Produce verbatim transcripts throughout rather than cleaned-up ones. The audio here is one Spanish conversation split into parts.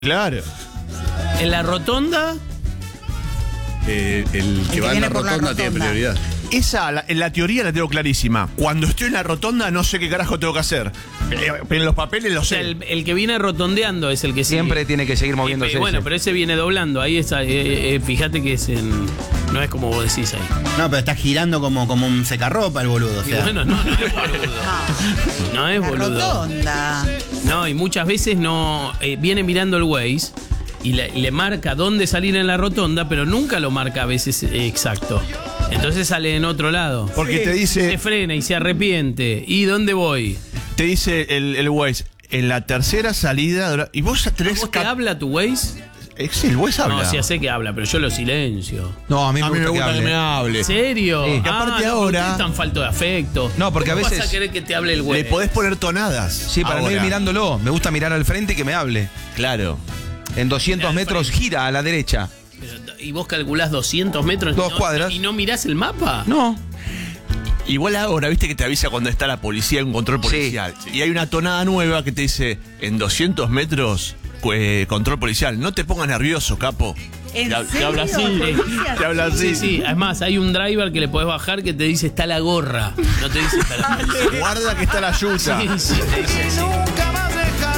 Claro. En la rotonda. Eh, el que que va en viene la por la rotonda tiene rotonda. prioridad. Esa, la, en la teoría la tengo clarísima. Cuando estoy en la rotonda no sé qué carajo tengo que hacer. Eh, Pero en los papeles lo O sea, sé. el, el que viene rotondeando es el que sigue. Siempre tiene que seguir Y, moviéndose. eh, bueno, ese. pero ese viene doblando. Ahí está. eh, eh, fíjate que es en. No es como vos decís ahí. No, pero está girando como, como un secarropa el boludo. O Y sea. bueno, no, no es boludo. No es La boludo. rotonda. No, y muchas veces no. eh, viene mirando el Waze y le, y le marca dónde salir en la rotonda, pero nunca lo marca a veces eh, exacto. Entonces sale en otro lado. Porque te Se dice, frena y se arrepiente. ¿Y dónde voy? te dice el, el Waze, en la tercera salida. de la- Y vos tenés. ¿Vos te cap- habla tu Waze? Eh, Sí, el Waze habla. No, sí, sé que habla, pero yo lo silencio. No, a mí me A mí gusta, me gusta que que, hable. me hable. ¿En serio? Sí. Y aparte no, ahora- porque es tan falto de afecto. No, porque a ¿Cómo veces- vas a querer que te hable el Le Waze? podés poner tonadas. Sí, para no ir ahora. mirándolo. Me gusta mirar al frente y que me hable. Claro. En doscientos Al metros frente. gira a la derecha. Pero, ¿y vos calculás doscientos metros? Dos y no- cuadras. ¿Y no mirás el mapa? No. Igual ahora, viste que te avisa cuando está la policía, un control policial. Y hay una tonada nueva que te dice, en doscientos metros, eh, control policial. No te pongas nervioso, capo. ¿En te, hab- te serio? habla así. ¿Te dice Te habla así. Sí, sí. Además, hay un driver que le podés bajar que te dice está la gorra. No te dice está la gorra. Guarda que está la yuta. Sí, sí, te dice así.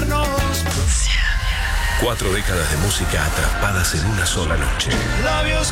Cuatro décadas de música atrapadas en una sola noche. Labios